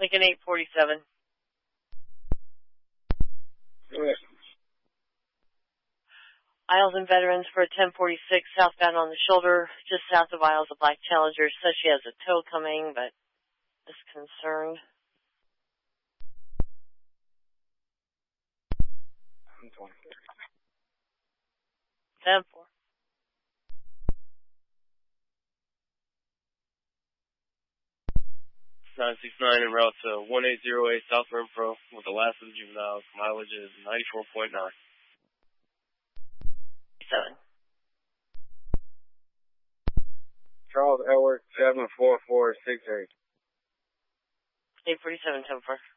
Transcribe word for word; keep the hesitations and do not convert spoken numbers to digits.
Lincoln eight forty-seven. Okay. Isles and Veterans for ten forty-six, southbound on the shoulder, just south of Isles, a black Challenger. Says she has a tow coming, but is concerned. ten four. nine six nine en route to one eight zero eight South Renfro with the last of the juveniles. Mileage is ninety-four point nine. seven. Charles Edward, seven four four six eight. eight forty-seven, ten four.